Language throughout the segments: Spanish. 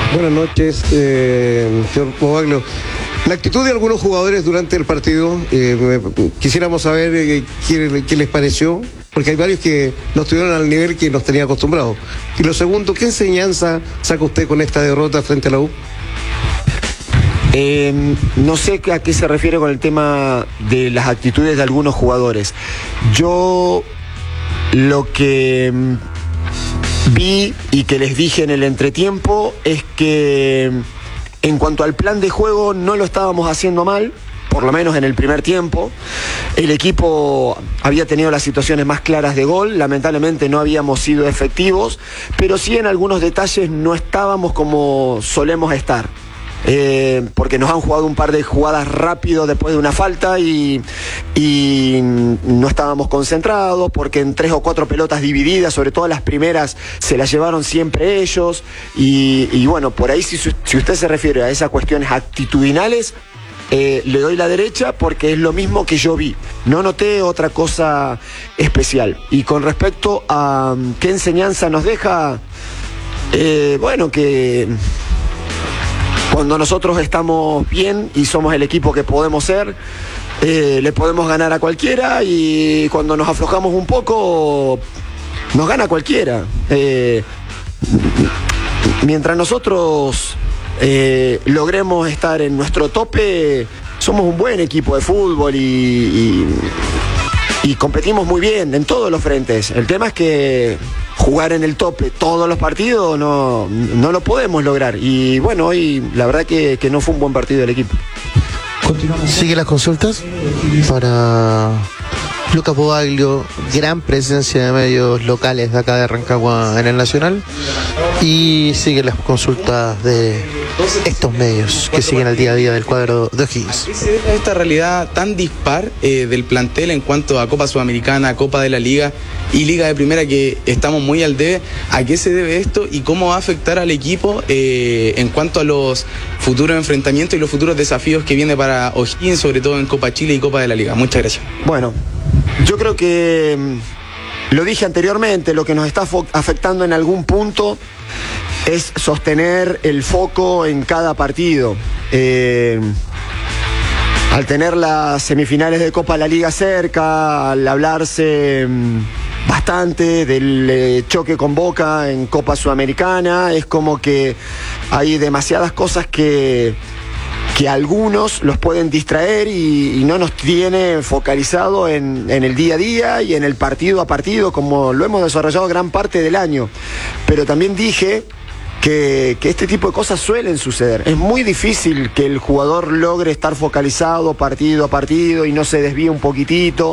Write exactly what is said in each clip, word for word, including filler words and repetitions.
Buenas noches, eh, señor Bobaglio. La actitud de algunos jugadores durante el partido, eh, quisiéramos saber eh, qué, qué les pareció, porque hay varios que no estuvieron al nivel que nos tenía acostumbrados. Y lo segundo, ¿qué enseñanza saca usted con esta derrota frente a la U? Eh, no sé a qué se refiere con el tema de las actitudes de algunos jugadores. Yo lo que vi y que les dije en el entretiempo es que en cuanto al plan de juego no lo estábamos haciendo mal, por lo menos en el primer tiempo. El equipo había tenido las situaciones más claras de gol, lamentablemente no habíamos sido efectivos, pero sí en algunos detalles no estábamos como solemos estar. Eh, porque nos han jugado un par de jugadas rápido después de una falta y, y no estábamos concentrados, porque en tres o cuatro pelotas divididas, sobre todo las primeras, se las llevaron siempre ellos y, y bueno, por ahí si, si usted se refiere a esas cuestiones actitudinales, eh, le doy la derecha porque es lo mismo que yo vi, no noté otra cosa especial. Y con respecto a qué enseñanza nos deja, eh, bueno, que cuando nosotros estamos bien y somos el equipo que podemos ser, eh, le podemos ganar a cualquiera, y cuando nos aflojamos un poco, nos gana cualquiera. Eh, mientras nosotros eh, logremos estar en nuestro tope, somos un buen equipo de fútbol y, y, y competimos muy bien en todos los frentes. El tema es que jugar en el tope todos los partidos no, no lo podemos lograr. Y bueno, hoy la verdad que, que no fue un buen partido del equipo. Sigue las consultas para Lucas Bobaglio, gran presencia de medios locales de acá de Rancagua en el Nacional, y sigue las consultas de estos medios que siguen al día a día del cuadro de O'Higgins. ¿Qué se debe a esta realidad tan dispar eh, del plantel en cuanto a Copa Sudamericana, Copa de la Liga y Liga de Primera, que estamos muy al debe? ¿A qué se debe esto y cómo va a afectar al equipo eh, en cuanto a los futuros enfrentamientos y los futuros desafíos que viene para O'Higgins, sobre todo en Copa Chile y Copa de la Liga? Muchas gracias. Bueno, yo creo que lo dije anteriormente, lo que nos está afectando en algún punto es sostener el foco en cada partido. Eh, al tener las semifinales de Copa de la Liga cerca, al hablarse bastante del eh, choque con Boca en Copa Sudamericana, es como que hay demasiadas cosas que, que algunos los pueden distraer y, y no nos tiene focalizado en, en el día a día y en el partido a partido, como lo hemos desarrollado gran parte del año. Pero también dije Que, que este tipo de cosas suelen suceder. Es muy difícil que el jugador logre estar focalizado partido a partido y no se desvíe un poquitito.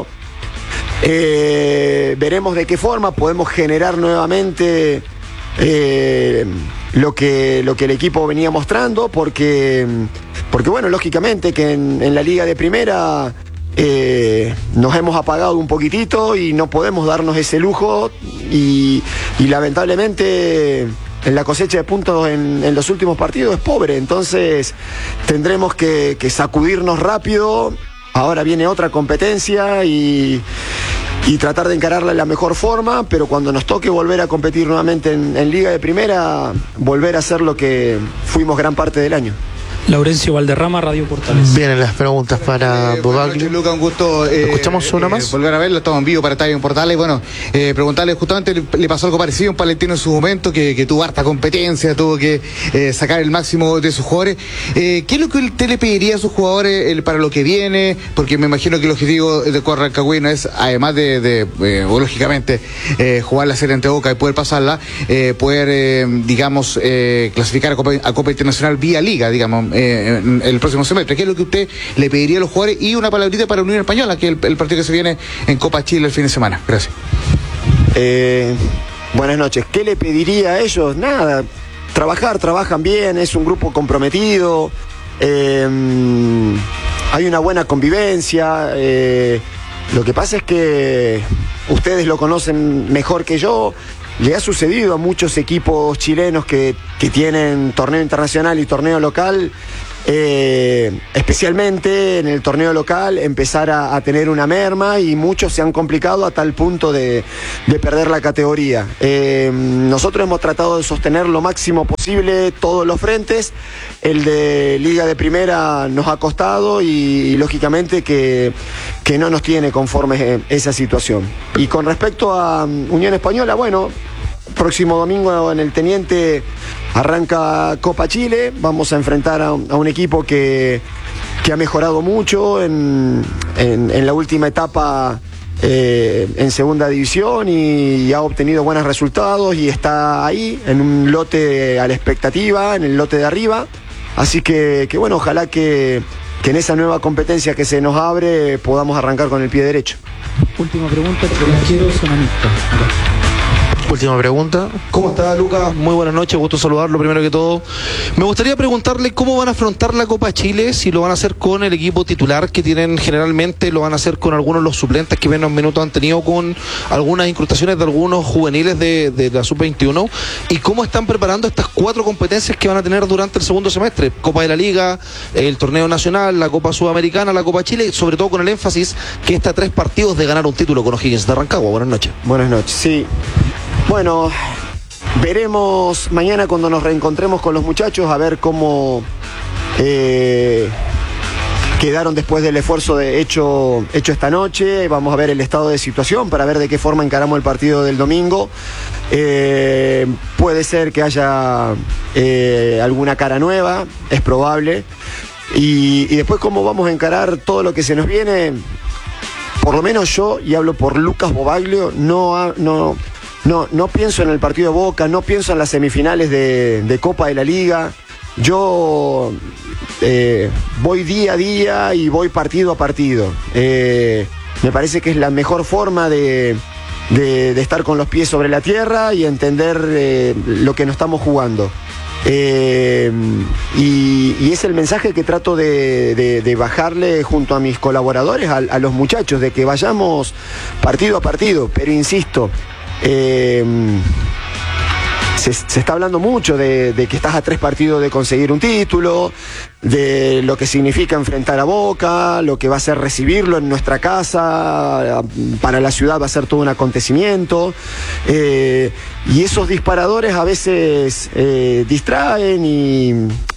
Eh, veremos de qué forma podemos generar nuevamente eh, lo, que, lo que el equipo venía mostrando, porque, porque bueno, lógicamente que en, en la Liga de Primera Eh, nos hemos apagado un poquitito y no podemos darnos ese lujo, y, y lamentablemente en la cosecha de puntos en, en los últimos partidos es pobre. Entonces tendremos que, que sacudirnos rápido. Ahora viene otra competencia y, y tratar de encararla de la mejor forma, pero cuando nos toque volver a competir nuevamente en, en Liga de Primera, volver a hacer lo que fuimos gran parte del año. Laurencio Valderrama, Radio Portales. Vienen las preguntas para eh, Bobaglio. Lucas, un gusto. Eh, ¿Escuchamos una eh, más? Volver a verlo, estamos en vivo para Estadio Portales. Bueno, eh, preguntarle, justamente le, le pasó algo parecido a un Palestino en su momento, que, que tuvo harta competencia, tuvo que eh, sacar el máximo de sus jugadores. Eh, ¿Qué es lo que usted le pediría a sus jugadores el, para lo que viene? Porque me imagino que el objetivo de cuadro rancagüino es, además de, de eh, o lógicamente, eh, jugar la serie ante Boca y poder pasarla, eh, poder, eh, digamos, eh, clasificar a Copa, a Copa Internacional vía Liga, digamos, eh, en, en el próximo semestre. ¿Qué es lo que usted le pediría a los jugadores? Y una palabrita para Unión Española, que es el, el partido que se viene en Copa Chile el fin de semana. Gracias. Eh, buenas noches. ¿Qué le pediría a ellos? Nada. Trabajar, trabajan bien, es un grupo comprometido, eh, hay una buena convivencia. Eh, lo que pasa es que ustedes lo conocen mejor que yo. Le ha sucedido a muchos equipos chilenos que, que tienen torneo internacional y torneo local. eh, especialmente en el torneo local, empezar a, a tener una merma, y muchos se han complicado a tal punto de, de perder la categoría. Eh, nosotros hemos tratado de sostener lo máximo posible todos los frentes. El de Liga de Primera nos ha costado y, y lógicamente que, que no nos tiene conforme esa situación. Y con respecto a um, Unión Española, bueno, próximo domingo en el Teniente arranca Copa Chile. Vamos a enfrentar a, a un equipo que, que ha mejorado mucho en, en, en la última etapa eh, en segunda división, y, y ha obtenido buenos resultados y está ahí en un lote a la expectativa, en el lote de arriba. Así que, que bueno, ojalá que, que en esa nueva competencia que se nos abre podamos arrancar con el pie derecho. Última pregunta, quiero sonamista. Última pregunta. ¿Cómo está, Lucas? Muy buenas noches, gusto saludarlo primero que todo. Me gustaría preguntarle cómo van a afrontar la Copa Chile, si lo van a hacer con el equipo titular que tienen generalmente, lo van a hacer con algunos de los suplentes que menos minutos han tenido, con algunas incrustaciones de algunos juveniles de, de la sub veintiuno, y cómo están preparando estas cuatro competencias que van a tener durante el segundo semestre: Copa de la Liga, el Torneo Nacional, la Copa Sudamericana, la Copa Chile, sobre todo con el énfasis que está a tres partidos de ganar un título con O'Higgins de Rancagua. Buenas noches. Buenas noches, sí. Bueno, veremos mañana cuando nos reencontremos con los muchachos, a ver cómo eh, quedaron después del esfuerzo de hecho, hecho esta noche. Vamos a ver el estado de situación para ver de qué forma encaramos el partido del domingo. Eh, puede ser que haya eh, alguna cara nueva, es probable. Y, y después cómo vamos a encarar todo lo que se nos viene. Por lo menos yo, y hablo por Lucas Bobaglio, no... Ha, no No, no pienso en el partido de Boca, no pienso en las semifinales de, de Copa de la Liga. Yo eh, voy día a día y voy partido a partido. Eh, me parece que es la mejor forma de, de, de estar con los pies sobre la tierra y entender eh, lo que nos estamos jugando. Eh, y, y es el mensaje que trato de, de, de bajarle junto a mis colaboradores, a, a los muchachos, de que vayamos partido a partido, pero insisto, Eh, se, se está hablando mucho de, de que estás a tres partidos de conseguir un título, de lo que significa enfrentar a Boca, lo que va a ser recibirlo en nuestra casa, para la ciudad va a ser todo un acontecimiento, eh, y esos disparadores a veces eh, distraen y,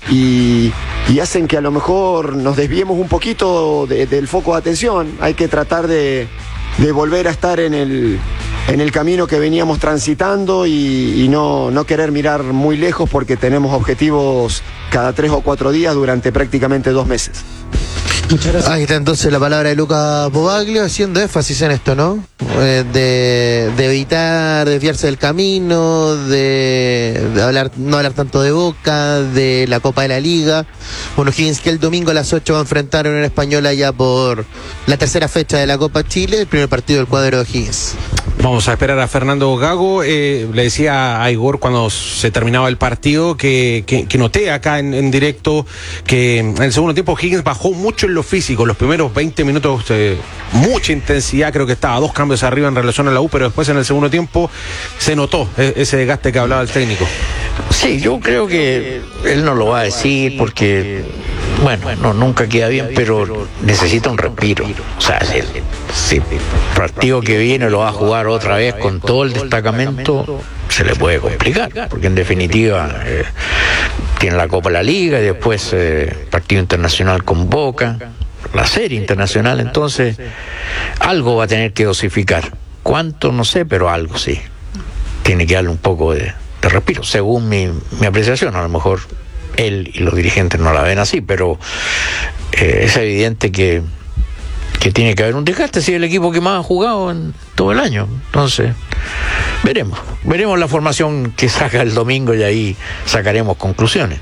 y, y hacen que a lo mejor nos desviemos un poquito de, del foco de atención. Hay que tratar de, de volver a estar en el en el camino que veníamos transitando y, y no, no querer mirar muy lejos, porque tenemos objetivos cada tres o cuatro días durante prácticamente dos meses. Muchas gracias. Ahí está entonces la palabra de Lucas Bobaglio, haciendo énfasis en esto, ¿no? Eh, de, de evitar desviarse del camino, de, de hablar, no hablar tanto de Boca, de la Copa de la Liga. Bueno, O'Higgins que el domingo a las ocho va a enfrentar a Unión Española ya por la tercera fecha de la Copa Chile, el primer partido del cuadro de O'Higgins. Vamos a esperar a Fernando Gago. Eh, le decía a Igor cuando se terminaba el partido que, que, que noté acá en, en directo que en el segundo tiempo Higgins bajó mucho en lo físico. Los primeros veinte minutos, eh, mucha intensidad, creo que estaba a dos cambios arriba en relación a la U, pero después en el segundo tiempo se notó eh, ese desgaste que hablaba el técnico. Sí, yo creo que él no lo va a decir porque, bueno, no, nunca queda bien, pero necesita un respiro. O sea, el, el partido que viene lo va a jugar otra vez con todo el destacamento, se le puede complicar, porque en definitiva eh, tiene la Copa de la Liga y después eh, partido internacional con Boca, la serie internacional, entonces algo va a tener que dosificar. ¿Cuánto? No sé, pero algo sí. Tiene que darle un poco de, de respiro, según mi, mi apreciación. A lo mejor él y los dirigentes no la ven así, pero eh, es evidente que, que tiene que haber un desgaste, si es el equipo que más ha jugado en todo el año. Entonces, veremos, veremos la formación que saca el domingo y ahí sacaremos conclusiones.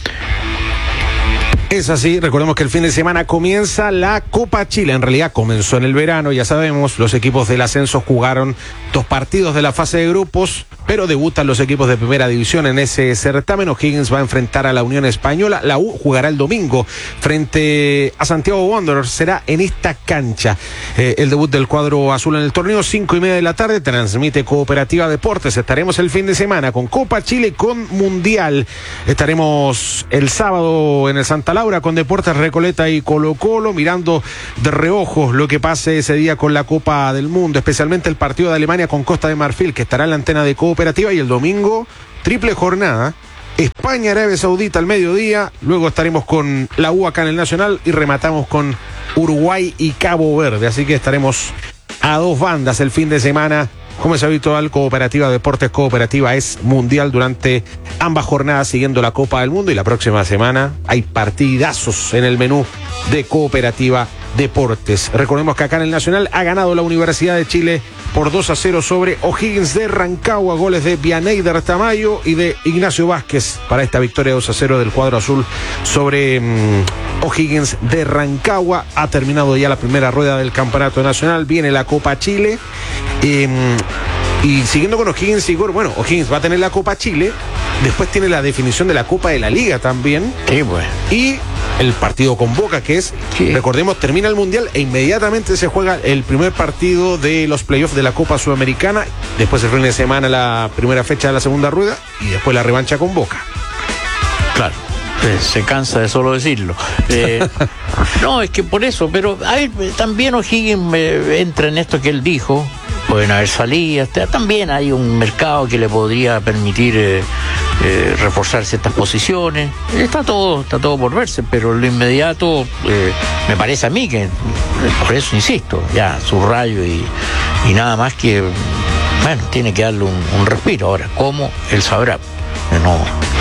Es así, recordemos que el fin de semana comienza la Copa Chile, en realidad comenzó en el verano, ya sabemos, los equipos del ascenso jugaron dos partidos de la fase de grupos, pero debutan los equipos de primera división en ese certamen. O'Higgins va a enfrentar a la Unión Española, la U jugará el domingo frente a Santiago Wanderers, será en esta cancha. Eh, el debut del cuadro azul en el torneo, cinco y media de la tarde, transmite Cooperativa Deportes. Estaremos el fin de semana con Copa Chile, con Mundial. Estaremos el sábado en el Santa Laura Laura con Deportes Recoleta y Colo Colo, mirando de reojo lo que pase ese día con la Copa del Mundo, especialmente el partido de Alemania con Costa de Marfil, que estará en la antena de Cooperativa, y el domingo, triple jornada, España, Arabia Saudita al mediodía, luego estaremos con la U acá en el Nacional y rematamos con Uruguay y Cabo Verde, así que estaremos a dos bandas el fin de semana. Como es habitual, Cooperativa Deportes Cooperativa es mundial durante ambas jornadas siguiendo la Copa del Mundo, y la próxima semana hay partidazos en el menú de Cooperativa Deportes. Recordemos que acá en el Nacional ha ganado la Universidad de Chile por dos a cero sobre O'Higgins de Rancagua, goles de Vianeyder Tamayo y de Ignacio Vázquez para esta victoria dos a cero del cuadro azul sobre um, O'Higgins de Rancagua. Ha terminado ya la primera rueda del Campeonato Nacional, viene la Copa Chile. Eh, y siguiendo con O'Higgins, Igor, bueno, O'Higgins va a tener la Copa Chile, después tiene la definición de la Copa de la Liga también. Sí, pues. Y el partido con Boca, que es, sí, recordemos, termina el Mundial e inmediatamente se juega el primer partido de los playoffs de la Copa Sudamericana, después el fin de semana la primera fecha de la segunda rueda y después la revancha con Boca. Claro. Se cansa de solo decirlo. Eh, no, es que por eso, pero a ver, también O'Higgins eh, entra en esto que él dijo. Pueden haber salidas, también hay un mercado que le podría permitir eh, eh, reforzar ciertas posiciones. Está todo, está todo por verse, pero lo inmediato eh, me parece a mí que, por eso insisto, ya subrayo y, y nada más que, bueno, tiene que darle un, un respiro. Ahora, ¿cómo? Él sabrá. No.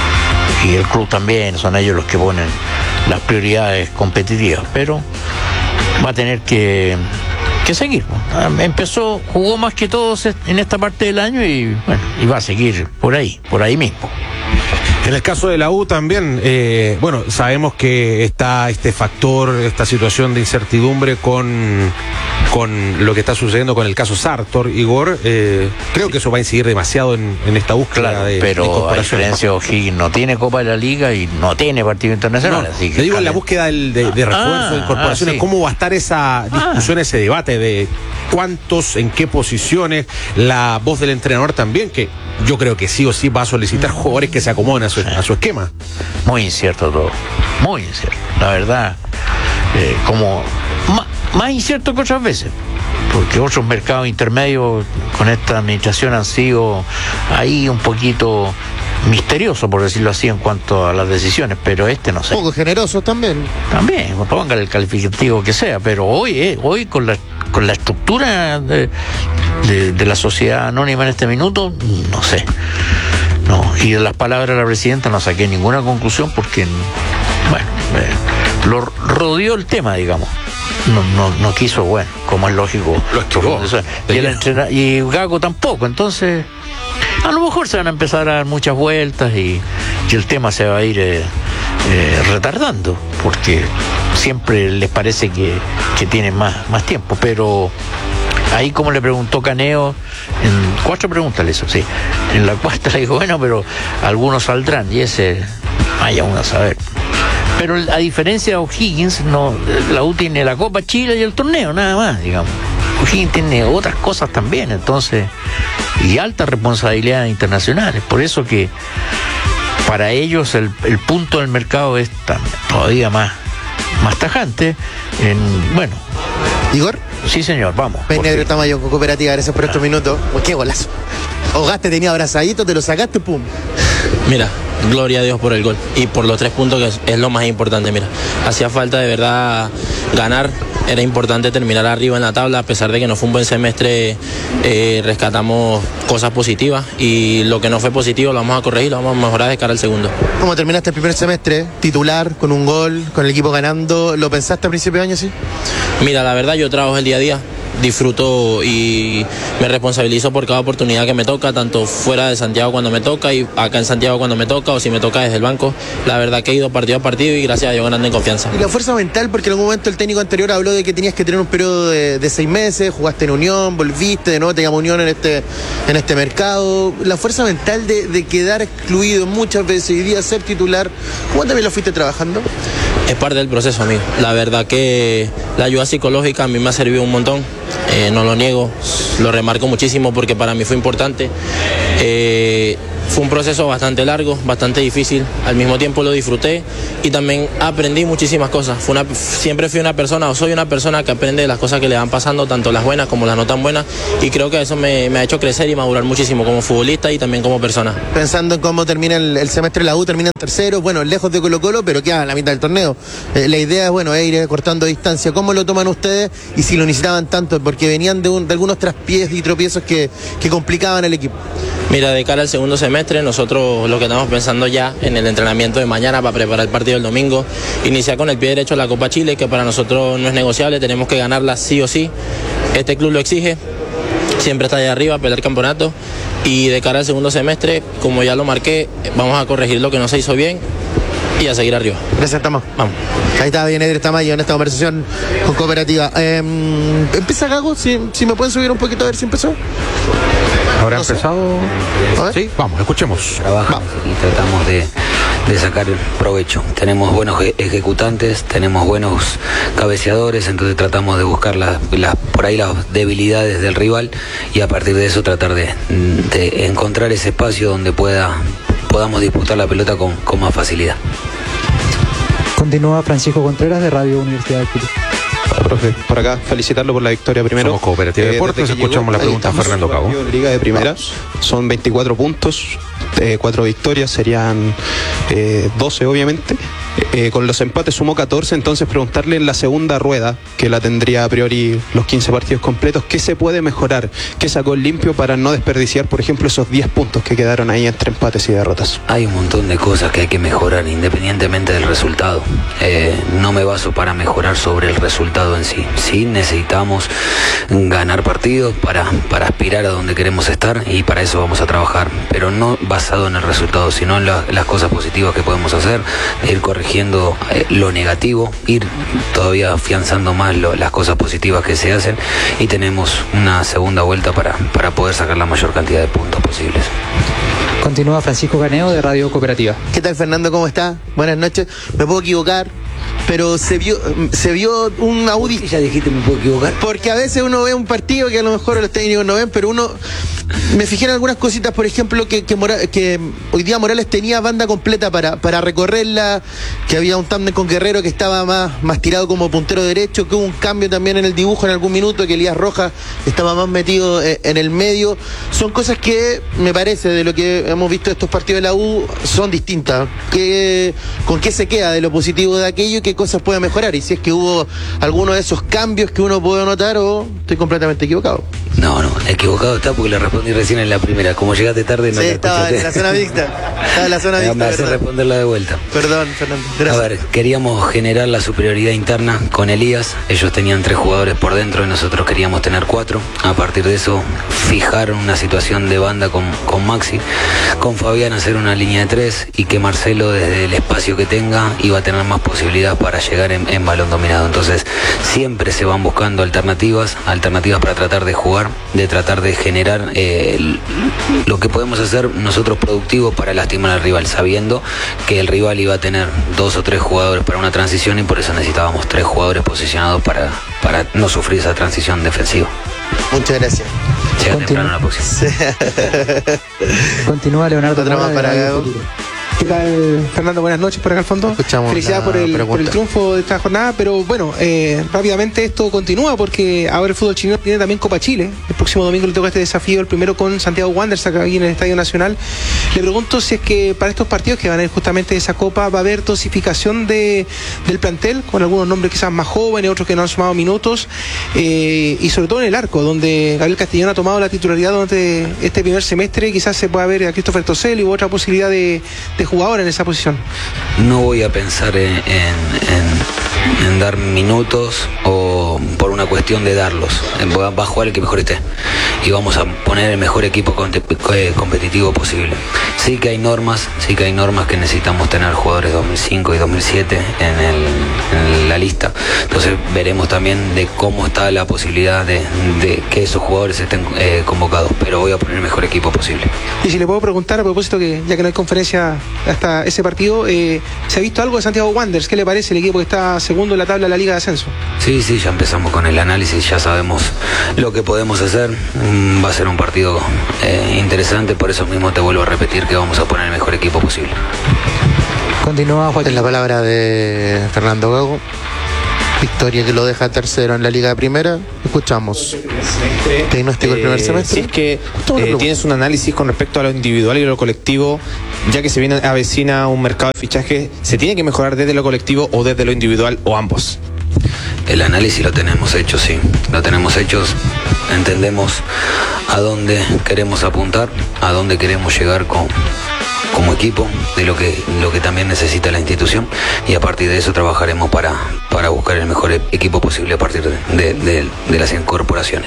Y el club también, son ellos los que ponen las prioridades competitivas, pero va a tener que, que seguir. Empezó, jugó más que todos en esta parte del año y bueno, y va a seguir por ahí, por ahí mismo. En el caso de la U también, eh, bueno, sabemos que está este factor, esta situación de incertidumbre con, con lo que está sucediendo con el caso Sartor, Igor. Eh, creo que eso va a incidir demasiado en, en esta búsqueda, claro, de, pero de incorporación. A diferencia de O'Higgins, no tiene Copa de la Liga y no tiene partido internacional. No, así que te digo, en la búsqueda del, de, de refuerzo, ah, de incorporaciones, ah, sí. ¿Cómo va a estar esa discusión, ah. ese debate de cuántos, en qué posiciones? La voz del entrenador también, que yo creo que sí o sí va a solicitar jugadores que se acomoden a su, a su esquema. Muy incierto todo, muy incierto. La verdad, eh, como más, más incierto que otras veces, porque otros mercados intermedios con esta administración han sido ahí un poquito misterioso, por decirlo así, en cuanto a las decisiones, pero este no sé. Un poco generoso también. También, póngale el calificativo que sea, pero hoy, eh, hoy con la con la estructura de, de, de la sociedad anónima en este minuto, no sé. No, y de las palabras de la presidenta no saqué ninguna conclusión porque, bueno, eh, lo rodeó el tema, digamos. No, no, no quiso, bueno, como es lógico. Lo esquivó. Y, el entrena- y Gago tampoco, entonces a lo mejor se van a empezar a dar muchas vueltas y, y el tema se va a ir eh, eh, retardando, porque siempre les parece que, que tienen más, más tiempo, pero ahí, como le preguntó Caneo, en cuatro preguntas le hizo, sí. En la cuarta le dijo, bueno, pero algunos saldrán, y ese, vaya uno a saber. Pero a diferencia de O'Higgins, no, la U tiene la Copa Chile y el torneo, nada más, digamos. O'Higgins tiene otras cosas también, entonces, y altas responsabilidades internacionales. Por eso que para ellos el, el punto del mercado es tan, todavía más, más tajante. En, bueno. Igor. Sí, señor, vamos. Vianeyder Tamayo con Cooperativa, gracias por estos minutos. Oh, qué golazo. Hogaste tenía abrazadito, te lo sacaste, pum. Mira, gloria a Dios por el gol y por los tres puntos, que es, es lo más importante. Mira, hacía falta de verdad ganar, era importante terminar arriba en la tabla, a pesar de que no fue un buen semestre. Eh, rescatamos cosas positivas y lo que no fue positivo lo vamos a corregir, lo vamos a mejorar de cara al segundo. ¿Cómo terminaste el primer semestre? Titular, con un gol, con el equipo ganando. ¿Lo pensaste a principio de año, sí? Mira, la verdad, yo trabajo el día a día, disfruto y me responsabilizo por cada oportunidad que me toca, tanto fuera de Santiago cuando me toca y acá en Santiago cuando me toca, o si me toca desde el banco. La verdad que he ido partido a partido y gracias a Dios ganando en confianza. Y la fuerza mental, porque en algún momento el técnico anterior habló de que tenías que tener un periodo de, de seis meses, jugaste en Unión, volviste, de nuevo teníamos Unión en este, en este mercado. La fuerza mental de, de quedar excluido muchas veces y hoy día ser titular, ¿cómo también lo fuiste trabajando? Es parte del proceso, amigo. La verdad que la ayuda psicológica a mí me ha servido un montón. Eh, no lo niego, lo remarco muchísimo porque para mí fue importante. Eh, fue un proceso bastante largo, bastante difícil, al mismo tiempo lo disfruté y también aprendí muchísimas cosas. Fue una, siempre fui una persona o soy una persona que aprende de las cosas que le van pasando, tanto las buenas como las no tan buenas, y creo que eso me, me ha hecho crecer y madurar muchísimo como futbolista y también como persona. Pensando en cómo termina el, el semestre la U, termina en tercero, bueno, lejos de Colo Colo, pero queda a la mitad del torneo. Eh, la idea es, bueno, es ir cortando distancia. ¿Cómo lo toman ustedes y si lo necesitaban tanto? Porque venían de, un, de algunos traspiés y tropiezos que, que complicaban al equipo. Mira, de cara al segundo semestre, nosotros lo que estamos pensando ya en el entrenamiento de mañana para preparar el partido del domingo, iniciar con el pie derecho la Copa Chile, que para nosotros no es negociable, tenemos que ganarla sí o sí. Este club lo exige, siempre está allá arriba, pelear campeonato, y de cara al segundo semestre, como ya lo marqué, vamos a corregir lo que no se hizo bien y a seguir arriba. Gracias, Tama. Vamos. Ahí está bien Edres Tamayo en esta conversación con Cooperativa. Eh, ¿Empieza Gago? Si, si me pueden subir un poquito a ver si empezó. ¿Habrá No sé. empezado? Sí, vamos, escuchemos. Trabajamos y tratamos de, de sacar provecho. Tenemos buenos eje- ejecutantes, tenemos buenos cabeceadores, entonces tratamos de buscar las, las, por ahí las debilidades del rival y a partir de eso tratar de, de encontrar ese espacio donde pueda podamos disputar la pelota con, con más facilidad. Continúa Francisco Contreras de Radio Universidad de Chile. Hola, profe, por acá felicitarlo por la victoria primero. Somos Cooperativa de Deportes, desde que escuchamos llegó, la pregunta ahí a Fernando estamos, Cabo. Liga de Primera, son veinticuatro puntos, eh, cuatro victorias, serían eh, doce obviamente. Eh, con los empates sumó catorce, entonces preguntarle en la segunda rueda, que la tendría a priori los quince partidos completos, ¿qué se puede mejorar? ¿Qué sacó limpio para no desperdiciar, por ejemplo, esos diez puntos que quedaron ahí entre empates y derrotas? Hay un montón de cosas que hay que mejorar independientemente del resultado. Eh, no me baso para mejorar sobre el resultado en sí. Sí necesitamos ganar partidos para, para aspirar a donde queremos estar y para eso vamos a trabajar, pero no basado en el resultado, sino en la, las cosas positivas que podemos hacer, ir corrigiendo eh, lo negativo, ir todavía afianzando más lo, las cosas positivas que se hacen y tenemos una segunda vuelta para, para poder sacar la mayor cantidad de puntos posibles. Continúa Francisco Caneo de Radio Cooperativa. ¿Qué tal, Fernando? ¿Cómo está? Buenas noches. Me puedo equivocar, pero se vio se vio un Audi. Ya dijiste, me puedo equivocar. Porque a veces uno ve un partido que a lo mejor los técnicos no ven, pero uno. Me fijé en algunas cositas, por ejemplo, que, que, Mora, que hoy día Morales tenía banda completa para, para recorrerla, que había un tándem con Guerrero que estaba más, más tirado como puntero derecho, que hubo un cambio también en el dibujo en algún minuto, que Elías Rojas estaba más metido en el medio. Son cosas que me parece, de lo que hemos visto de estos partidos de la U, son distintas. ¿Qué, ¿Con qué se queda de lo positivo de aquello y qué cosas puede mejorar? Y si es que hubo alguno de esos cambios que uno puede notar o estoy completamente equivocado. No, no, equivocado está porque le respondí recién en la primera. Como llegaste tarde, no Sí, la estaba escuchaste. en la zona mixta. Estaba en la zona mixta. Me hace perdón. responderla de vuelta. Perdón, Fernando. Gracias. A ver, queríamos generar la superioridad interna con Elías. Ellos tenían tres jugadores por dentro y nosotros queríamos tener cuatro. A partir de eso, fijar una situación de banda con, con Maxi. Con Fabián hacer una línea de tres y que Marcelo, desde el espacio que tenga, iba a tener más posibilidad para llegar en, en balón dominado. Entonces, siempre se van buscando alternativas, alternativas para tratar de jugar, de tratar de generar eh, lo que podemos hacer nosotros productivo para lastimar al rival, sabiendo que el rival iba a tener dos o tres jugadores para una transición y por eso necesitábamos tres jugadores posicionados para, para no sufrir esa transición defensiva. Muchas gracias. Llega Continúa. temprano la próxima. Continúa Leonardo Otra Mora más de para Radio Gago. Futuro. ¿Qué tal, Fernando? Buenas noches por acá al fondo. Escuchamos Felicidades la por el, pregunta. por el triunfo de esta jornada, pero bueno, eh, rápidamente esto continúa porque ahora el fútbol chileno tiene también Copa Chile. El próximo domingo le toca este desafío, el primero con Santiago Wanderers acá aquí en el Estadio Nacional. Le pregunto si es que para estos partidos que van a ir justamente de esa Copa va a haber dosificación de, del plantel, con algunos nombres quizás más jóvenes, otros que no han sumado minutos, eh, y sobre todo en el arco, donde Gabriel Castellón ha tomado la titularidad durante este primer semestre, quizás se pueda ver a Christopher Toselli u otra posibilidad de, de jugador en esa posición. No voy a pensar en, en, en, en dar minutos o por una cuestión de darlos. Va va a jugar el que mejor esté y vamos a poner el mejor equipo conte- eh, competitivo posible. Sí que hay normas, sí que hay normas que necesitamos tener jugadores dos mil cinco y dos mil siete en, el, en la lista. Entonces veremos también de cómo está la posibilidad de, de que esos jugadores estén eh, convocados, pero voy a poner el mejor equipo posible. Y si le puedo preguntar a propósito, que ya que no hay conferencia hasta ese partido, eh, ¿se ha visto algo de Santiago Wanderers? ¿Qué le parece el equipo que está segundo en la tabla de la Liga de Ascenso? Sí, sí, ya empezamos con él. el análisis ya sabemos lo que podemos hacer. Mm, va a ser un partido eh, interesante, por eso mismo te vuelvo a repetir que vamos a poner el mejor equipo posible. Continúa Joaquín. En la palabra de Fernando Gago, victoria que lo deja tercero en la Liga de Primera. Escuchamos. Diagnóstico del primer Eh, semestre. Si es que eh, tienes un análisis con respecto a lo individual y lo colectivo, ya que se viene avecina un mercado de fichaje, ¿se tiene que mejorar desde lo colectivo o desde lo individual o ambos? El análisis lo tenemos hecho, sí. Lo tenemos hecho. Entendemos a dónde queremos apuntar, a dónde queremos llegar con, como equipo, de lo que, lo que también necesita la institución, y a partir de eso trabajaremos para, para buscar el mejor equipo posible a partir de, de, de, de las incorporaciones.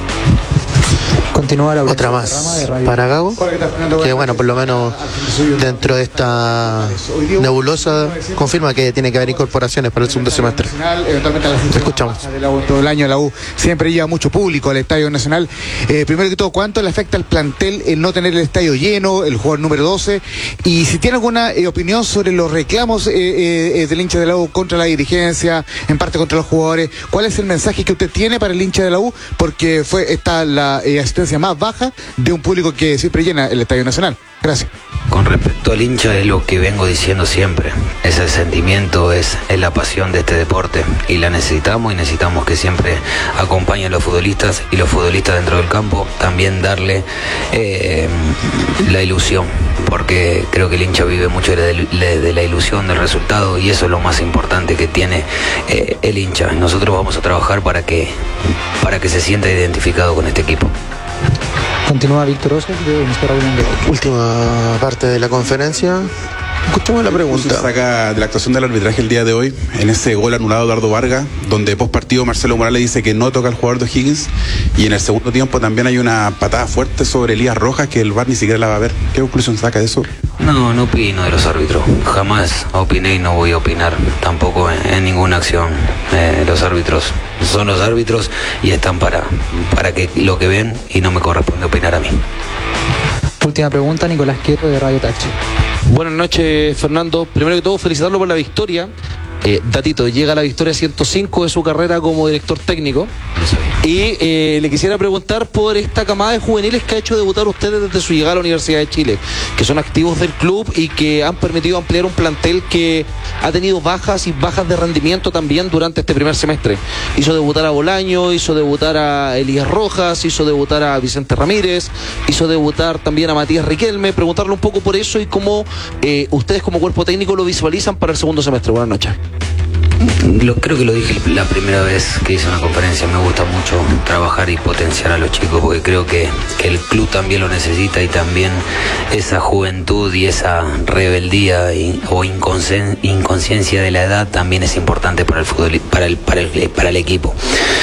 Continúa la Otra más para Gago, que bueno, por lo menos dentro de esta nebulosa confirma que tiene que haber incorporaciones para el segundo semestre. Eventualmente a la Escuchamos. Todo el año la U siempre lleva mucho público al Estadio Nacional. Eh, primero que todo, ¿cuánto le afecta al plantel el no tener el estadio lleno, el jugador número doce? Y si tiene alguna eh, opinión sobre los reclamos eh, eh, del hincha de la U contra la dirigencia, en parte contra los jugadores, ¿cuál es el mensaje que usted tiene para el hincha de la U? Porque fue esta la eh, asistencia más baja de un público que siempre llena el Estadio Nacional. Gracias. Con respecto al hincha, es lo que vengo diciendo siempre. Es el sentimiento, es, es la pasión de este deporte, y la necesitamos, y necesitamos que siempre acompañen a los futbolistas, y los futbolistas dentro del campo también darle eh, la ilusión, porque creo que el hincha vive mucho de, de, de la ilusión del resultado, y eso es lo más importante que tiene eh, el hincha. Nosotros vamos a trabajar para que, para que se sienta identificado con este equipo. Continúa Víctor Oscar de Mister Última parte de la conferencia. Escuchamos la pregunta. Se saca de la actuación del arbitraje el día de hoy, en ese gol anulado de Eduardo Vargas, donde post partido Marcelo Morales dice que no toca al jugador de O'Higgins, y en el segundo tiempo también hay una patada fuerte sobre Elías Rojas que el V A R ni siquiera la va a ver. ¿Qué conclusión saca de eso? No, no opino de los árbitros. Jamás opiné y no voy a opinar tampoco en, en ninguna acción. Eh, los árbitros son los árbitros y están para, para que lo que ven, y no me corresponde opinar a mí. Última pregunta, Nicolás Quieto de Radio Tachi. Buenas noches, Fernando. Primero que todo, felicitarlo por la victoria. Eh, datito, llega a la victoria ciento cinco de su carrera como director técnico. Y eh, le quisiera preguntar por esta camada de juveniles que ha hecho debutar ustedes desde su llegada a la Universidad de Chile, que son activos del club y que han permitido ampliar un plantel que ha tenido bajas y bajas de rendimiento también durante este primer semestre. Hizo debutar a Bolaño, hizo debutar a Elías Rojas, hizo debutar a Vicente Ramírez, hizo debutar también a Matías Riquelme. Preguntarle un poco por eso y cómo eh, ustedes como cuerpo técnico lo visualizan para el segundo semestre. Buenas noches. Lo, creo que lo dije la primera vez que hice una conferencia. Me gusta mucho trabajar y potenciar a los chicos, porque creo que, que el club también lo necesita, y también esa juventud y esa rebeldía y, o inconscien, inconsciencia de la edad también es importante para el fútbol, para el, para el, para el equipo.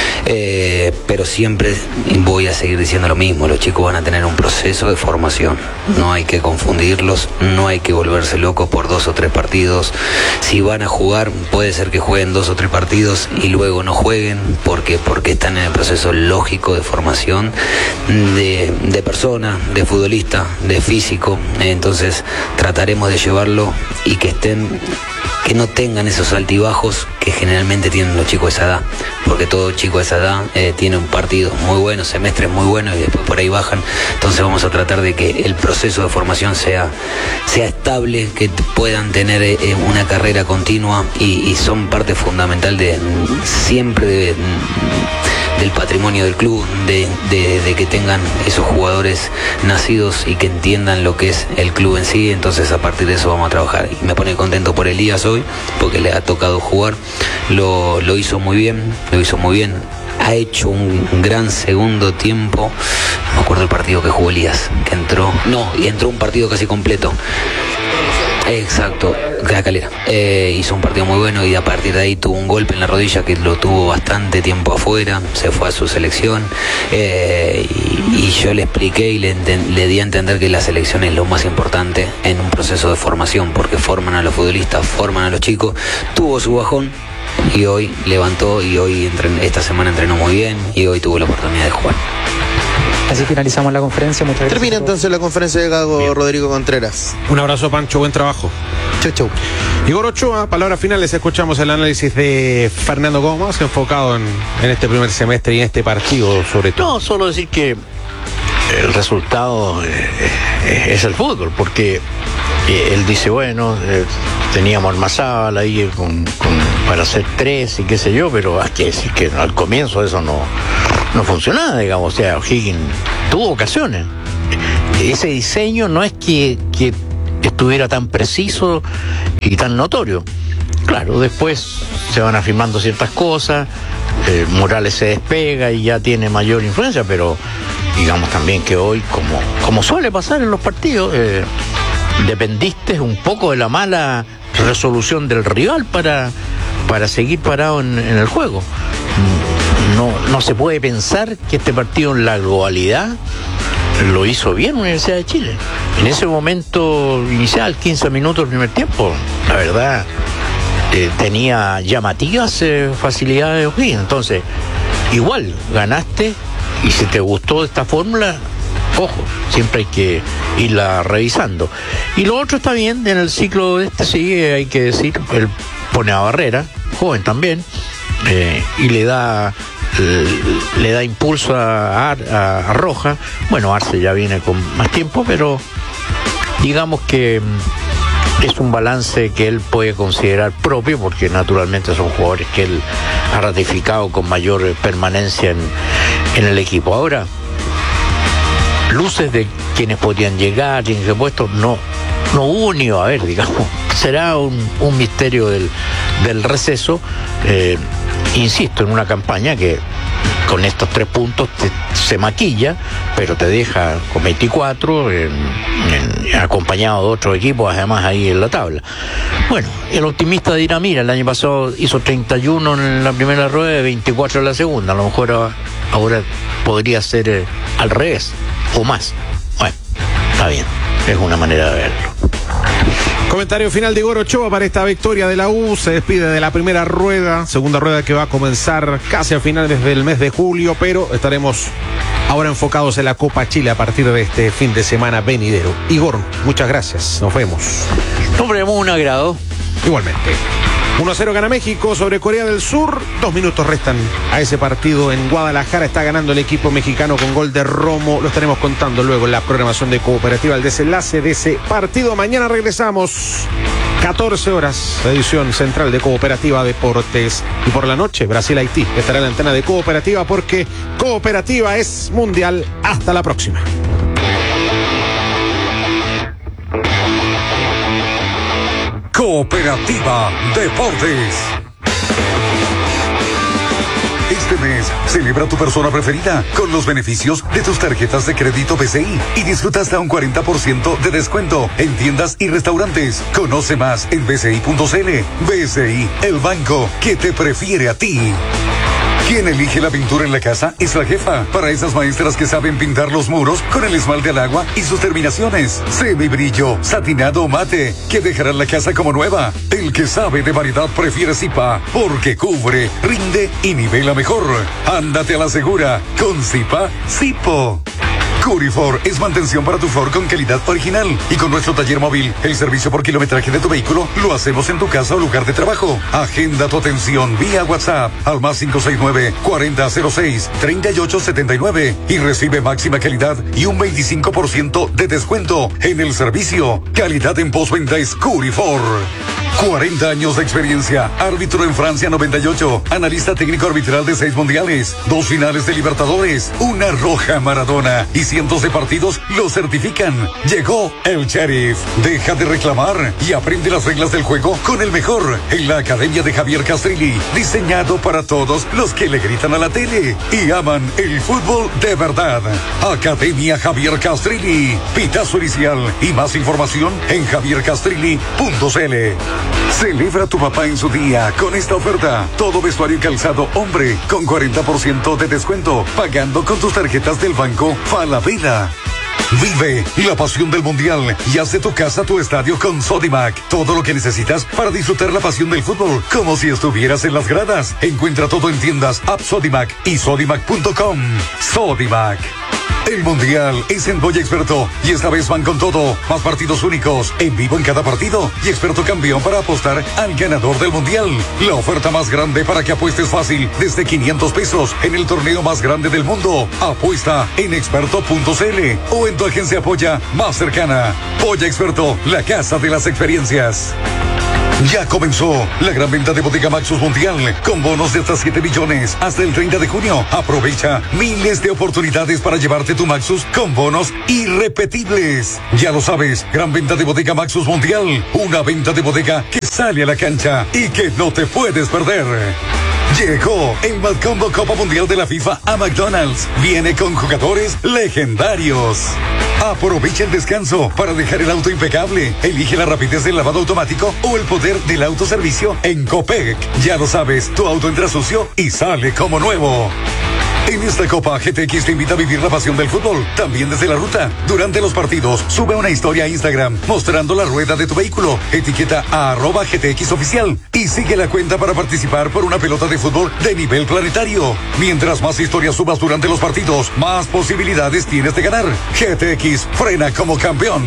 Eh, pero siempre voy a seguir diciendo lo mismo: los chicos van a tener un proceso de formación. No hay que confundirlos, no hay que volverse locos por dos o tres partidos. Si van a jugar, puede ser que jueguen dos o tres partidos y luego no jueguen, porque porque están en el proceso lógico de formación de, de persona, de futbolista, de físico. Entonces trataremos de llevarlo y que estén, que no tengan esos altibajos que generalmente tienen los chicos de esa edad, porque todo chico de esa edad eh, tiene un partido muy bueno, semestres muy buenos, y después por ahí bajan. Entonces vamos a tratar de que el proceso de formación sea, sea estable, que puedan tener eh, una carrera continua, y, y son parte fundamental de siempre de, del patrimonio del club, de, de, de que tengan esos jugadores nacidos y que entiendan lo que es el club en sí. Entonces a partir de eso vamos a trabajar, y me pone contento por Elías hoy, porque le ha tocado jugar. Lo, lo hizo muy bien, lo hizo muy bien. Ha hecho un gran segundo tiempo. No me acuerdo el partido que jugó Elías, que entró, no, y entró un partido casi completo. Exacto, la Calera. Eh, hizo un partido muy bueno, y a partir de ahí tuvo un golpe en la rodilla que lo tuvo bastante tiempo afuera. Se fue a su selección, eh, y, y yo le expliqué y le, le di a entender que la selección es lo más importante en un proceso de formación, porque forman a los futbolistas, forman a los chicos. Tuvo su bajón y hoy levantó, y hoy entren, esta semana entrenó muy bien, y hoy tuvo la oportunidad de jugar. Así finalizamos la conferencia. Muchas gracias. Termina entonces la conferencia de Gago. Bien. Rodrigo Contreras. Un abrazo, Pancho, buen trabajo. Chau, chau. Igor Ochoa, palabras finales. Escuchamos el análisis de Fernando Gómez, enfocado en, en este primer semestre y en este partido, sobre todo. No, solo decir que el resultado eh, es el fútbol, porque eh, él dice, bueno, eh, teníamos Armazábal ahí con, con, para hacer tres y qué sé yo, pero hay que decir que al comienzo eso no, no funcionaba, digamos. O sea, O'Higgins tuvo ocasiones. Ese diseño no es que, que estuviera tan preciso y tan notorio. Claro, después se van afirmando ciertas cosas, eh, Morales se despega y ya tiene mayor influencia, pero digamos también que hoy, como, como suele pasar en los partidos, eh, dependiste un poco de la mala resolución del rival para, para seguir parado en, en el juego. No, no se puede pensar que este partido en la globalidad lo hizo bien Universidad de Chile. En ese momento inicial, quince minutos del primer tiempo, la verdad, eh, tenía llamativas eh, facilidades de O'Higgins. Entonces, igual, ganaste, y si te gustó esta fórmula, ojo, siempre hay que irla revisando. Y lo otro está bien, en el ciclo de este sí, hay que decir, él pone a Barrera, joven también, eh, y le da... le da impulso a, a, a Roja. Bueno, Arce ya viene con más tiempo, pero digamos que es un balance que él puede considerar propio, porque naturalmente son jugadores que él ha ratificado con mayor permanencia en, en el equipo. Ahora, luces de quienes podían llegar, quienes se puesto, no, no hubo ni va a haber, digamos. Será un, un misterio del, del receso. Eh, insisto, en una campaña que con estos tres puntos te, se maquilla, pero te deja con veinticuatro, en, en, acompañado de otros equipos, además ahí en la tabla. Bueno, el optimista dirá, mira, el año pasado hizo treinta y uno en la primera rueda y veinticuatro en la segunda, a lo mejor ahora, ahora podría ser eh, al revés, o más. Bueno, está bien, es una manera de verlo. Comentario final de Igor Ochoa para esta victoria de la U. Se despide de la primera rueda, segunda rueda que va a comenzar casi al final desde el mes de julio, pero estaremos ahora enfocados en la Copa Chile a partir de este fin de semana venidero. Igor, muchas gracias, nos vemos. Hombre, un agrado. Igualmente. uno a cero gana México sobre Corea del Sur. Dos minutos restan a ese partido en Guadalajara. Está ganando el equipo mexicano con gol de Romo. Lo estaremos contando luego en la programación de Cooperativa, el desenlace de ese partido. Mañana regresamos, catorce horas, edición central de Cooperativa Deportes. Y por la noche, Brasil-Haití estará en la antena de Cooperativa, porque Cooperativa es mundial. Hasta la próxima. Cooperativa Deportes. Este mes, celebra tu persona preferida con los beneficios de tus tarjetas de crédito B C I y disfruta hasta un cuarenta por ciento de descuento en tiendas y restaurantes. Conoce más en b c i punto c l. B C I, el banco que te prefiere a ti. Quien elige la pintura en la casa es la jefa. Para esas maestras que saben pintar los muros con el esmalte al agua y sus terminaciones, semibrillo, satinado o mate, que dejarán la casa como nueva. El que sabe de variedad prefiere Zipa, porque cubre, rinde y nivela mejor. Ándate a la segura con Zipa Zipo. Curifor es mantención para tu Ford con calidad original. Y con nuestro taller móvil, el servicio por kilometraje de tu vehículo, lo hacemos en tu casa o lugar de trabajo. Agenda tu atención vía WhatsApp al más cinco seis nueve, cuarenta cero seis, treinta y ocho setenta y nueve y recibe máxima calidad y un veinticinco por ciento de descuento en el servicio. Calidad en postventa es Curifor. cuarenta años de experiencia, árbitro en Francia noventa y ocho, analista técnico arbitral de seis mundiales, dos finales de Libertadores, una roja Maradona y cientos de partidos lo certifican. Llegó el Sheriff. Deja de reclamar y aprende las reglas del juego con el mejor en la Academia de Javier Castrilli, diseñado para todos los que le gritan a la tele y aman el fútbol de verdad. Academia Javier Castrilli, pitazo inicial y más información en javier castrilli punto c l. Celebra a tu papá en su día con esta oferta. Todo vestuario y calzado hombre con cuarenta por ciento de descuento, pagando con tus tarjetas del banco Falabella. Vive la pasión del mundial y haz de tu casa tu estadio con Sodimac. Todo lo que necesitas para disfrutar la pasión del fútbol, como si estuvieras en las gradas. Encuentra todo en tiendas App Sodimac y sodimac punto com. Sodimac, El Mundial es en Boya Experto y esta vez van con todo. Más partidos únicos, en vivo en cada partido y Experto campeón para apostar al ganador del Mundial. La oferta más grande para que apuestes fácil desde quinientos pesos en el torneo más grande del mundo. Apuesta en experto punto c l o en tu agencia Polla más cercana. Polla Experto, la casa de las experiencias. Ya comenzó la gran venta de Bodega Maxus Mundial con bonos de hasta siete millones hasta el treinta de junio. Aprovecha miles de oportunidades para llevarte tu Maxus con bonos irrepetibles. Ya lo sabes, gran venta de Bodega Maxus Mundial. Una venta de bodega que sale a la cancha y que no te puedes perder. Llegó el Mad Combo Copa Mundial de la FIFA a McDonald's. Viene con jugadores legendarios. Aprovecha el descanso para dejar el auto impecable. Elige la rapidez del lavado automático o el poder del autoservicio en Copec. Ya lo sabes, tu auto entra sucio y sale como nuevo. En esta Copa, G T X te invita a vivir la pasión del fútbol, también desde la ruta. Durante los partidos, sube una historia a Instagram mostrando la rueda de tu vehículo. Etiqueta a arroba G T X oficial y sigue la cuenta para participar por una pelota de fútbol de nivel planetario. Mientras más historias subas durante los partidos, más posibilidades tienes de ganar. G T X frena como campeón.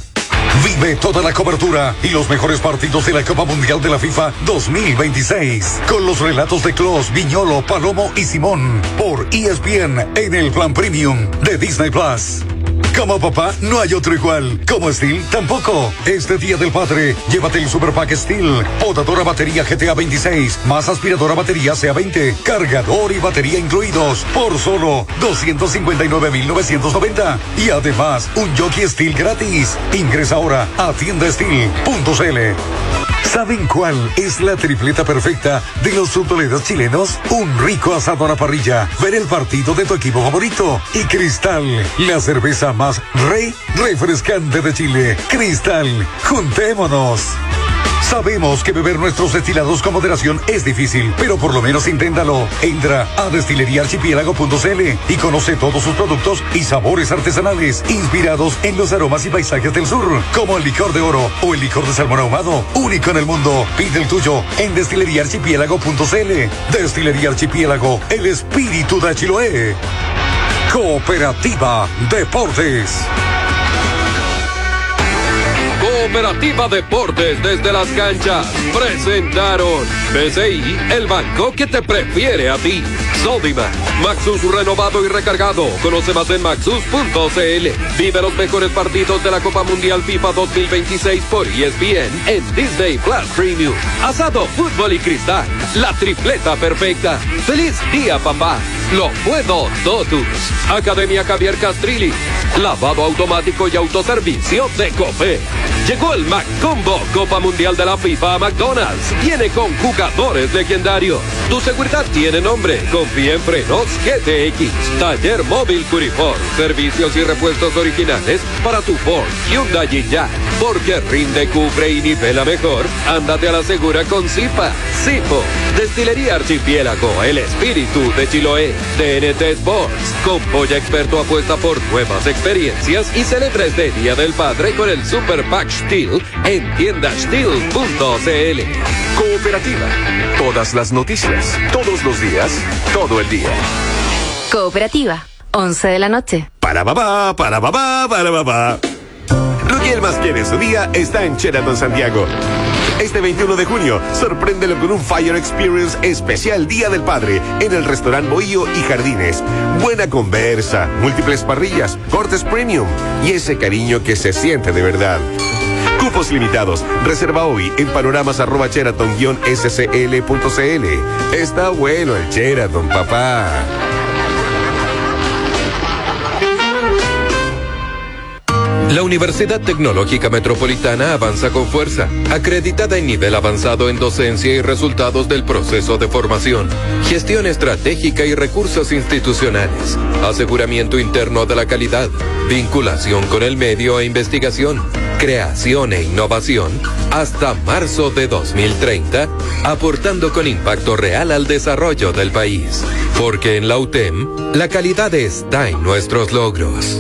Vive toda la cobertura y los mejores partidos de la Copa Mundial de la FIFA dos mil veintiséis. Con los relatos de Klose, Viñolo, Palomo y Simón. Por E S P N en el plan premium de Disney Plus. Como papá, no hay otro igual. Como Steel, tampoco. Este Día del Padre, llévate el Super Pack Steel. Podadora batería G T A veintiséis, más aspiradora batería C A veinte, cargador y batería incluidos, por solo doscientos cincuenta y nueve mil novecientos noventa. Y además, un Jockey Steel gratis. Ingresa ahora a tienda steel punto c l. ¿Saben cuál es la tripleta perfecta de los futboleros chilenos? Un rico asado a la parrilla, ver el partido de tu equipo favorito y Cristal, la cerveza más re refrescante de Chile. Cristal, juntémonos. Sabemos que beber nuestros destilados con moderación es difícil, pero por lo menos inténtalo. Entra a destilería archipiélago punto c l y conoce todos sus productos y sabores artesanales inspirados en los aromas y paisajes del sur, como el licor de oro o el licor de salmón ahumado, único en el mundo. Pide el tuyo en destilería archipiélago punto c l. Destilería Archipiélago, el espíritu de Chiloé. Cooperativa Deportes. Cooperativa Deportes desde las canchas presentaron B C I, el banco que te prefiere a ti. Sodimac, Maxus renovado y recargado. Conoce más en maxus punto c l. Vive los mejores partidos de la Copa Mundial FIFA dos mil veintiséis por E S P N en Disney Plus Premium. Asado, fútbol y cristal, la tripleta perfecta. ¡Feliz día, papá! Lo puedo todos. Academia Javier Castrilli. Lavado automático y autoservicio de Copec. Llegó el Mac Combo Copa Mundial de la FIFA a McDonald's. Viene con jugadores legendarios. Tu seguridad tiene nombre. Confía en frenos G T X. Taller móvil Curifor. Servicios y repuestos originales para tu Ford, Hyundai y Jack. Porque rinde, cubre y nivela mejor. Ándate a la segura con Zipa. Zipo. Destilería Archipiélago. El espíritu de Chiloé. T N T Sports. Con Polla Experto apuesta por nuevas experiencias y celebra este Día del Padre con el Super Pack Steel en tienda steel punto c l. Cooperativa. Todas las noticias, todos los días, todo el día. Cooperativa. once de la noche. Para babá, para babá, para babá. Lo que él más quiere en su día está en Sheraton Santiago. Este veintiuno de junio, sorpréndelo con un Fire Experience especial Día del Padre en el restaurante Bohío y Jardines. Buena conversa, múltiples parrillas, cortes premium y ese cariño que se siente de verdad. Cupos limitados. Reserva hoy en panoramas arroba Sheraton guión S C L punto C L. Está bueno el Sheraton, papá. La Universidad Tecnológica Metropolitana avanza con fuerza, acreditada en nivel avanzado en docencia y resultados del proceso de formación, gestión estratégica y recursos institucionales, aseguramiento interno de la calidad, vinculación con el medio e investigación, creación e innovación, hasta marzo de dos mil treinta, aportando con impacto real al desarrollo del país. Porque en la U T E M, la calidad está en nuestros logros.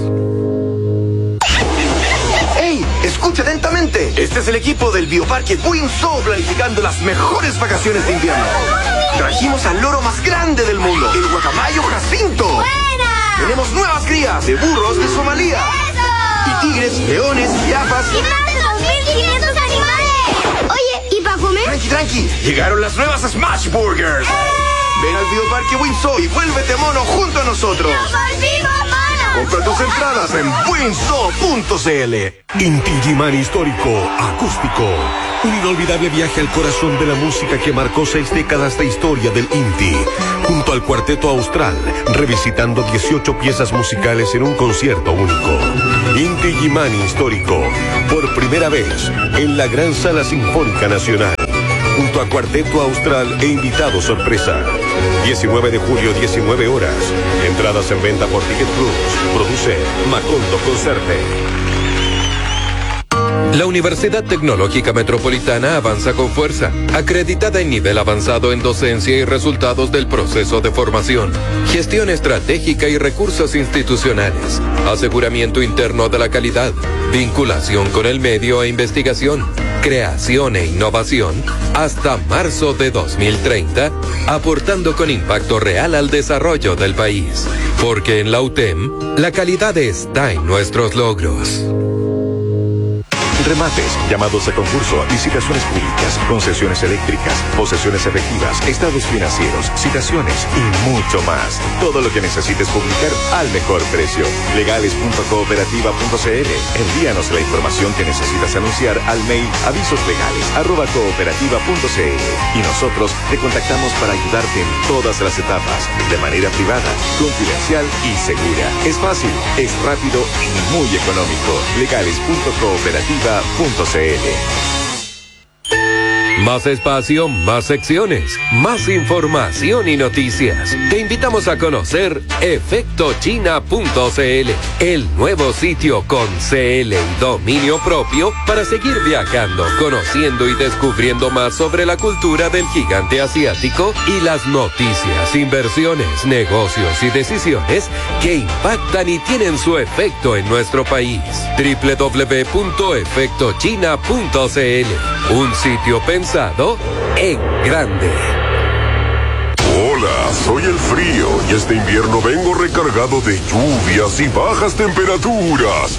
Escucha atentamente. Este es el equipo del Bioparque Windsor planificando las mejores vacaciones de invierno. Trajimos al loro más grande del mundo, el guacamayo Jacinto. ¡Buena! tenemos nuevas crías de burros de Somalia. Y tigres, leones, jirafas. ¡Y más de dos mil quinientos animales! Oye, ¿y para comer? Tranqui, tranqui. Llegaron las nuevas Smash Burgers. Ven al Bioparque Windsor y vuélvete mono junto a nosotros. ¡Nos volvimos monos! Compra tus entradas en windsor punto c l. Inti Gimani Histórico Acústico. Un inolvidable viaje al corazón de la música que marcó seis décadas de historia del Inti. Junto al Cuarteto Austral, revisitando dieciocho piezas musicales en un concierto único. Inti Gimani Histórico, por primera vez en la Gran Sala Sinfónica Nacional. Junto a Cuarteto Austral e invitado sorpresa. diecinueve de julio, diecinueve horas. Entradas en venta por Ticket Plus. Produce Macondo Concerte. La Universidad Tecnológica Metropolitana avanza con fuerza, acreditada en nivel avanzado en docencia y resultados del proceso de formación, gestión estratégica y recursos institucionales, aseguramiento interno de la calidad, vinculación con el medio e investigación, creación e innovación, hasta marzo de dos mil treinta, aportando con impacto real al desarrollo del país. Porque en la U T E M, la calidad está en nuestros logros. Remates, llamados a concurso, licitaciones públicas, concesiones eléctricas, posesiones efectivas, estados financieros, citaciones y mucho más. Todo lo que necesites publicar al mejor precio. legales punto cooperativa punto c l. Envíanos la información que necesitas anunciar al mail avisoslegales arroba cooperativa punto c l y nosotros te contactamos para ayudarte en todas las etapas, de manera privada, confidencial y segura. Es fácil, es rápido y muy económico. legales punto cooperativa punto c l. Más espacio, más secciones, más información y noticias. Te invitamos a conocer efecto china punto c l, el nuevo sitio con C L y dominio propio para seguir viajando, conociendo y descubriendo más sobre la cultura del gigante asiático y las noticias, inversiones, negocios y decisiones que impactan y tienen su efecto en nuestro país. doble u doble u doble u punto efecto china punto c l, un sitio pensado en grande. Hola, soy el frío y este invierno vengo recargado de lluvias y bajas temperaturas.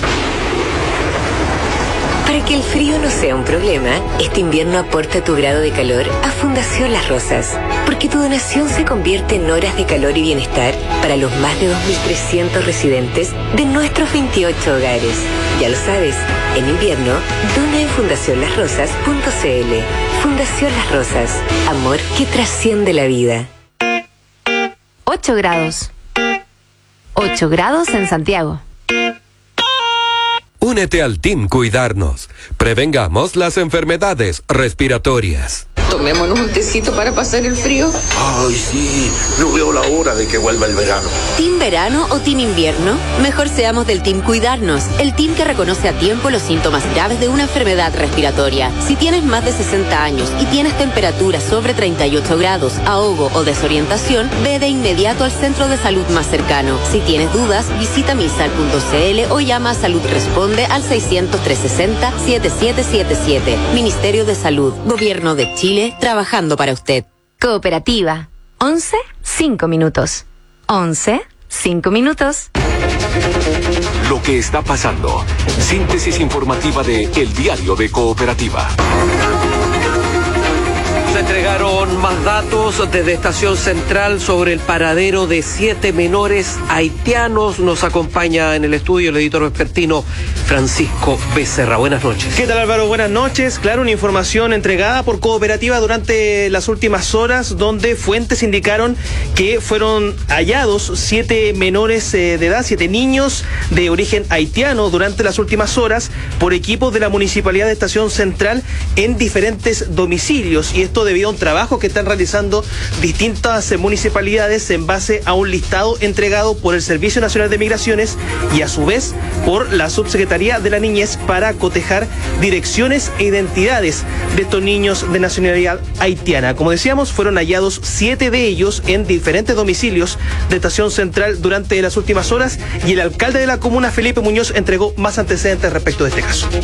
Para que el frío no sea un problema, este invierno aporta tu grado de calor a Fundación Las Rosas, porque tu donación se convierte en horas de calor y bienestar para los más de dos mil trescientos residentes de nuestros veintiocho hogares. Ya lo sabes, en invierno, dona en fundación las rosas punto c l. Fundación Las Rosas, amor que trasciende la vida. ocho grados. ocho grados en Santiago. Únete al Team Cuidarnos. Prevengamos las enfermedades respiratorias. Tomémonos un tecito para pasar el frío. Ay, sí, no veo la hora de que vuelva el verano. ¿Team verano o team invierno? Mejor seamos del Team Cuidarnos, el team que reconoce a tiempo los síntomas graves de una enfermedad respiratoria. Si tienes más de sesenta años y tienes temperatura sobre treinta y ocho grados, ahogo o desorientación, ve de inmediato al centro de salud más cercano. Si tienes dudas, visita misal punto c l o llama a Salud Responde al seiscientos, trescientos sesenta, setenta y siete setenta y siete. Ministerio de Salud, Gobierno de Chile. Trabajando para usted. Cooperativa. once, cinco minutos. once, cinco minutos. Lo que está pasando. Síntesis informativa de El Diario de Cooperativa. Se entregaron más datos desde Estación Central sobre el paradero de siete menores haitianos. Nos acompaña en el estudio el editor vespertino Francisco Becerra. Buenas noches. ¿Qué tal, Álvaro? Buenas noches. Claro, una información entregada por Cooperativa durante las últimas horas, donde fuentes indicaron que fueron hallados siete menores eh, de edad, siete niños de origen haitiano durante las últimas horas por equipos de la Municipalidad de Estación Central en diferentes domicilios. Y esto debido a un trabajo que están realizando distintas eh, municipalidades en base a un listado entregado por el Servicio Nacional de Migraciones y a su vez por la Subsecretaría de la Niñez para cotejar direcciones e identidades de estos niños de nacionalidad haitiana. Como decíamos, fueron hallados siete de ellos en diferentes domicilios de Estación Central durante las últimas horas y el alcalde de la comuna, Felipe Muñoz, entregó más antecedentes respecto de este caso.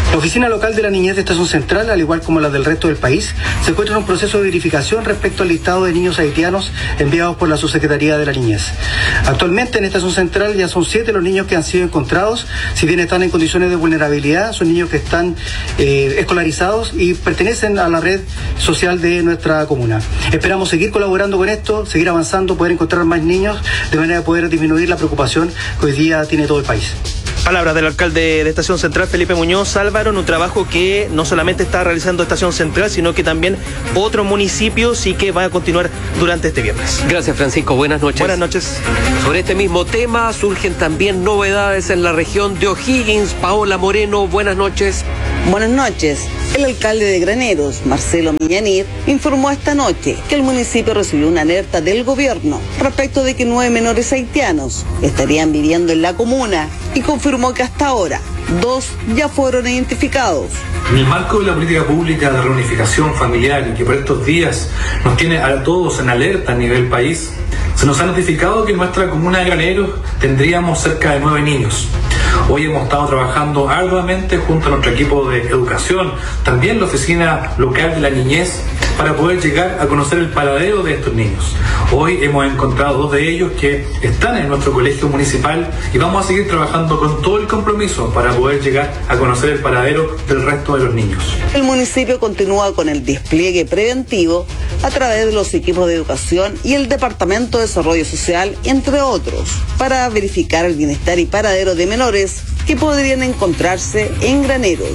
La Oficina Local de la Niñez de Estación Central, al igual como la del resto del país, se encuentra en un proceso de verificación respecto al listado de niños haitianos enviados por la Subsecretaría de la Niñez. Actualmente en Estación Central ya son siete los niños que han sido encontrados, si bien están en condiciones de vulnerabilidad, son niños que están eh, escolarizados y pertenecen a la red social de nuestra comuna. Esperamos seguir colaborando con esto, seguir avanzando, poder encontrar más niños, de manera de poder disminuir la preocupación que hoy día tiene todo el país. Palabras del alcalde de Estación Central, Felipe Muñoz. Álvaro, en un trabajo que no solamente está realizando Estación Central, sino que también otros municipios y que va a continuar durante este viernes. Gracias, Francisco. Buenas noches. Buenas noches. Sobre este mismo tema surgen también novedades en la región de O'Higgins. Paola Moreno, buenas noches. Buenas noches. El alcalde de Graneros, Marcelo Millanir, informó esta noche que el municipio recibió una alerta del gobierno respecto de que nueve menores haitianos estarían viviendo en la comuna y confirmó que hasta ahora dos ya fueron identificados. En el marco de la política pública de reunificación familiar y que por estos días nos tiene a todos en alerta a nivel país, se nos ha notificado que en nuestra comuna de Graneros tendríamos cerca de nueve niños. Hoy hemos estado trabajando arduamente junto a nuestro equipo de educación, también la oficina local de la niñez, para poder llegar a conocer el paradero de estos niños. Hoy hemos encontrado dos de ellos que están en nuestro colegio municipal y vamos a seguir trabajando con todo el compromiso para poder llegar a conocer el paradero del resto de los niños. El municipio continúa con el despliegue preventivo a través de los equipos de educación y el Departamento de Desarrollo Social, entre otros, para verificar el bienestar y paradero de menores que podrían encontrarse en Graneros.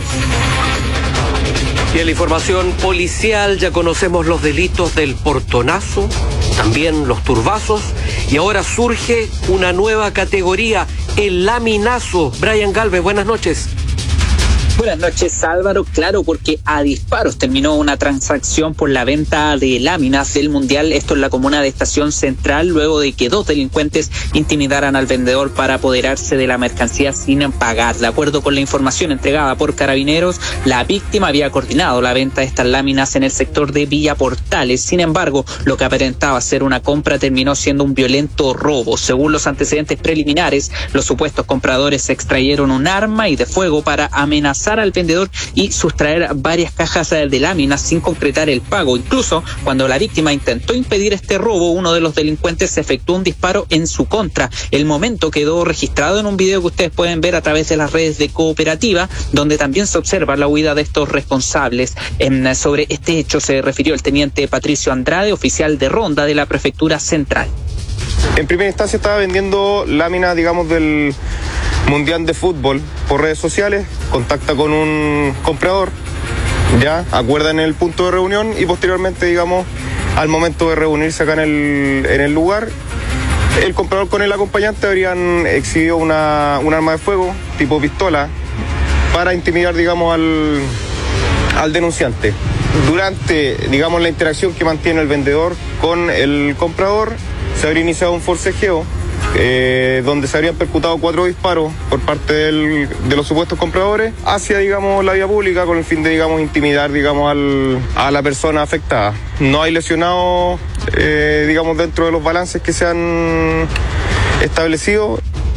Y en la información policial ya conocemos los delitos del portonazo, también los turbazos, y ahora surge una nueva categoría, el laminazo. Brian Galvez, buenas noches. Buenas noches, Álvaro. Claro, porque a disparos terminó una transacción por la venta de láminas del Mundial, esto en la comuna de Estación Central, luego de que dos delincuentes intimidaran al vendedor para apoderarse de la mercancía sin pagar. De acuerdo con la información entregada por Carabineros, la víctima había coordinado la venta de estas láminas en el sector de Villa Portales. Sin embargo, lo que aparentaba ser una compra terminó siendo un violento robo. Según los antecedentes preliminares, los supuestos compradores extrayeron un arma y de fuego para amenazar al vendedor y sustraer varias cajas de láminas sin concretar el pago. Incluso cuando la víctima intentó impedir este robo, uno de los delincuentes efectuó un disparo en su contra. El momento quedó registrado en un video que ustedes pueden ver a través de las redes de Cooperativa, donde también se observa la huida de estos responsables. En, sobre este hecho se refirió el teniente Patricio Andrade, oficial de ronda de la Prefectura Central. En primera instancia estaba vendiendo láminas, digamos, del Mundial de Fútbol por redes sociales, contacta con un comprador, ya acuerdan el punto de reunión y posteriormente, digamos, al momento de reunirse acá en el, en el lugar, el comprador con el acompañante habrían exhibido una, un arma de fuego tipo pistola para intimidar, digamos, al, al denunciante. Durante, digamos, la interacción que mantiene el vendedor con el comprador, se habría iniciado un forcejeo eh, donde se habrían percutado cuatro disparos por parte del, de los supuestos compradores hacia, digamos, la vía pública con el fin de, digamos, intimidar, digamos, al, a la persona afectada. No hay lesionados, eh, digamos, dentro de los balances que se han establecido.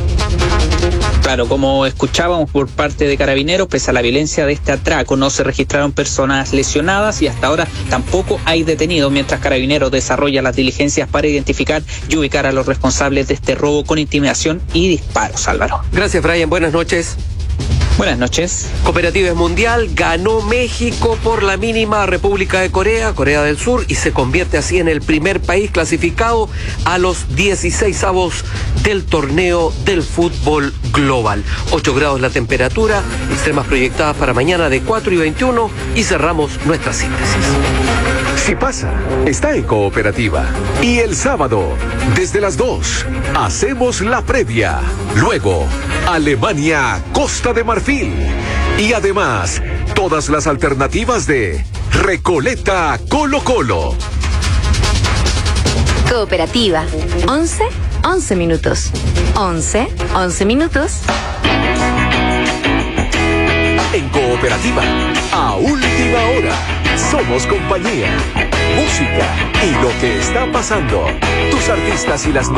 Claro, como escuchábamos por parte de Carabineros, pese a la violencia de este atraco, no se registraron personas lesionadas y hasta ahora tampoco hay detenidos, mientras Carabineros desarrolla las diligencias para identificar y ubicar a los responsables de este robo con intimidación y disparos. Álvaro. Gracias, Brian. Buenas noches. Buenas noches. Cooperativa Mundial, ganó México por la mínima a República de Corea, Corea del Sur, y se convierte así en el primer país clasificado a los dieciseisavos del torneo del fútbol global. ocho grados la temperatura, extremas proyectadas para mañana de cuatro y veintiuno, y cerramos nuestra síntesis. Si pasa, está en Cooperativa. Y el sábado, desde las dos, hacemos la previa. Luego, Alemania, Costa de Marfil. Y además, todas las alternativas de Recoleta Colo Colo. Cooperativa. once, once minutos. once, once minutos. En Cooperativa, a última hora. Somos compañía, música y lo que está pasando. Tus artistas y las